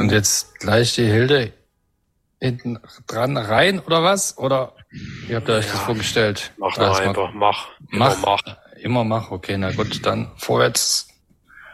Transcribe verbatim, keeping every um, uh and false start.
Und jetzt gleich die Hilde hinten dran rein oder was? Oder wie habt ihr euch ja, das vorgestellt? Mach da doch einfach, mach. Immer mach. mach. Immer mach, okay, na gut, dann vorwärts.